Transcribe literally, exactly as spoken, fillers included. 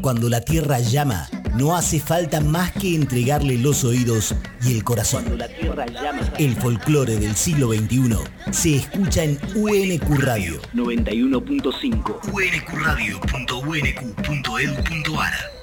cuando la tierra llama, no hace falta más que entregarle los oídos y el corazón. Cuando la tierra llama. El folclore del siglo veintiuno se escucha en U N Q Radio noventa y uno punto cinco. u n q radio punto u n q punto e d u punto a r